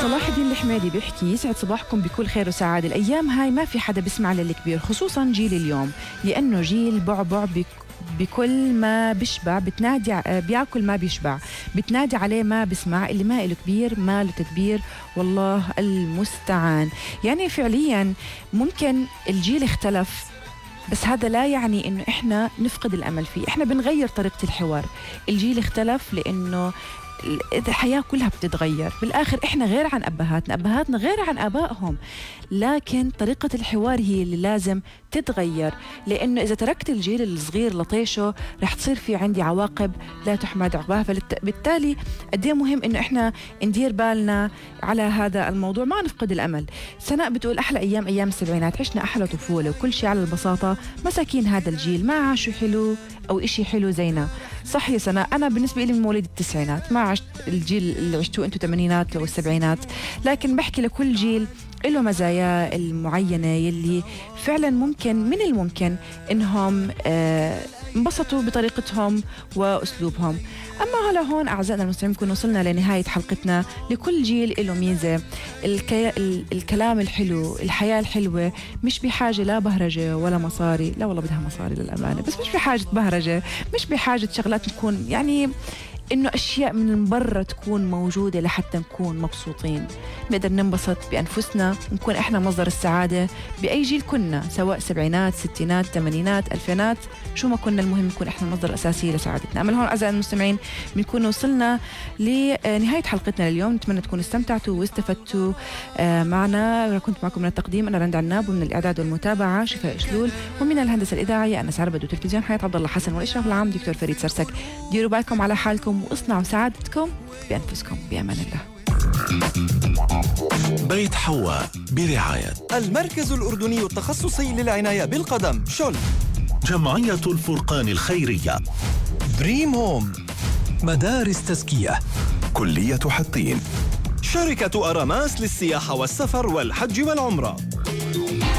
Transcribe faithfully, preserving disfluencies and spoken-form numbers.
صلاح الدين الحميدي بيحكي: يسعد صباحكم بكل خير وسعادة. الأيام هاي ما في حدا بيسمع للكبير، خصوصا جيل اليوم، لأنه جيل بعبع بك بكل ما بيشبع، بتنادي بياكل ما بيشبع، بتنادي عليه ما بسمع، اللي ما له كبير ما له تدبير، والله المستعان. يعني فعليا ممكن الجيل اختلف، بس هذا لا يعني انه احنا نفقد الامل فيه، احنا بنغير طريقة الحوار. الجيل اختلف لانه الحياة كلها بتتغير، بالآخر إحنا غير عن أبهاتنا، أبهاتنا غير عن آبائهم، لكن طريقة الحوار هي اللي لازم تتغير، لأنه إذا تركت الجيل الصغير لطيشه رح تصير في عندي عواقب لا تحمد عقباها. فبالتالي قد مهم إنه إحنا ندير بالنا على هذا الموضوع، ما نفقد الأمل. سناء بتقول: أحلى أيام أيام السبعينات، عشنا أحلى طفولة وكل شيء على البساطة، مساكين هذا الجيل ما عاشوا حلو أو إشي حلو زينا. صح يا سناء، أنا بالنسبة لي من مواليد التسعينات، ما عشت الجيل اللي عشتوه أنتوا الثمانينات أو السبعينات، لكن بحكي لكل جيل له مزايا المعينة يلي فعلا ممكن من الممكن إنهم آه انبسطوا بطريقتهم وأسلوبهم. أما هلا هون أعزائنا المستمعين بنكون وصلنا لنهاية حلقتنا. لكل جيل له ميزة، الكي... الكلام الحلو، الحياة الحلوة مش بحاجة لا بهرجة ولا مصاري، لا والله بدها مصاري للأمانة، بس مش بحاجة بهرجة، مش بحاجة شغلات نكون يعني إنه أشياء من برا تكون موجودة لحتى نكون مبسوطين. نقدر ننبسط بأنفسنا ونكون إحنا مصدر السعادة بأي جيل كنا، سواء سبعينات، ستينات، ثمانينات، ألفينات، شو ما كنا، المهم نكون إحنا المصدر الأساسي لسعادتنا. أما هون أعزائي المستمعين بنكون وصلنا لنهاية حلقتنا اليوم، نتمنى تكونوا استمتعتوا واستفدتوا معنا. كنت معكم من التقديم أنا رند عناب، ومن الإعداد والمتابعة شفاء شلول، ومن الهندسة الإذاعية أنا سعر بدو، تلفزيون حياة عبد الله حسن، والإشراف العام دكتور فريد سرسك. ديروا بالكم على حالكم واصنعوا سعادتكم بأنفسكم بأمان الله. بيت حواء برعاية المركز الأردني التخصصي للعناية بالقدم شل، جمعية الفرقان الخيرية، دريم هوم، مدارس تزكية، كلية حطين، شركة أراماس للسياحة والسفر والحج والعمرة.